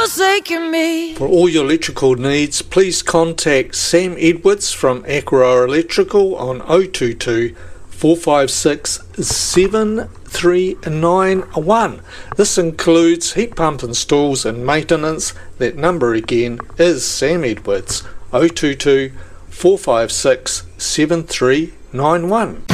forsaken me. For all your electrical needs, please contact Sam Edwards from Aqua Electrical on 022 456 7391. This includes heat pump installs and maintenance. That number again is Sam Edwards, 022 456 7391.